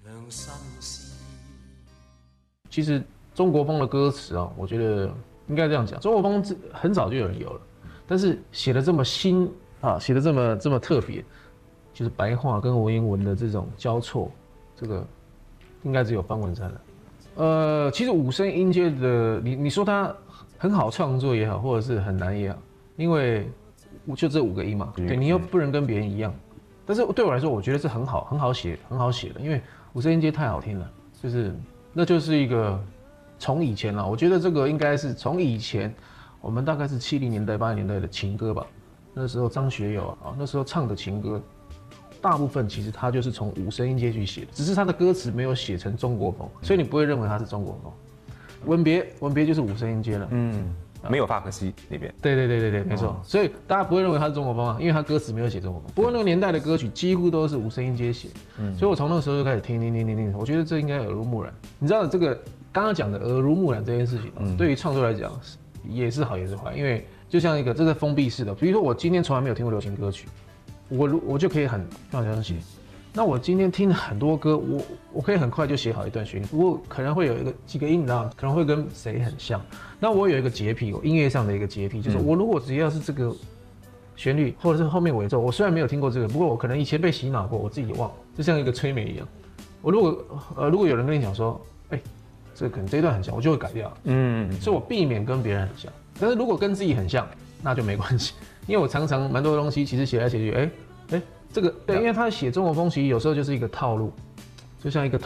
其实中国风的歌词啊，我觉得应该这样讲，中国风很早就有人有了，但是写的这么新啊，写的这么特别，就是白话跟文言文的这种交错，这个应该只有方文山了。其实五声音阶的，你说它很好创作也好，或者是很难也好，因为就这5个音嘛，对你又不能跟别人一样。但是对我来说，我觉得是很好写的，因为五声音阶太好听了，那就是一个从以前啦，我觉得这个应该是从以前，我们大概是70年代、80年代的情歌吧。那时候张学友啊，那时候唱的情歌，大部分其实他就是从五声音阶去写的，只是他的歌词没有写成中国风，所以你不会认为他是中国风。吻别就是五声音阶了， 没有法克西那边。 对，没错。所以大家不会认为他是中国风啊，因为他歌词没有写中国风。不过那个年代的歌曲几乎都是五声音阶写，所以我从那个时候就开始听，我觉得这应该耳濡目染。你知道这个刚刚讲的耳濡目染这件事情，对于创作来讲也是好也是坏，因为就像一个这个封闭式的，比如说我今天从来没有听过流行歌曲，我就可以很放这写。那我今天听了很多歌，我可以很快就写好一段旋律，不过可能会有几个音档可能会跟谁很像。那我有一个洁癖，音乐上的一个洁癖，就是我如果只要是这个旋律或者是后面尾奏，我虽然没有听过这个，不过我可能以前被洗脑过，我自己也忘了，就像一个催眠一样。我如果有人跟你讲说，这个可能这一段很像，我就会改掉。所以我避免跟别人很像。但是如果跟自己很像，那就没关系，因为我常常蛮多东西其实写来写去，这个对，因为他写中国风其实有时候就是一个套路，就像一个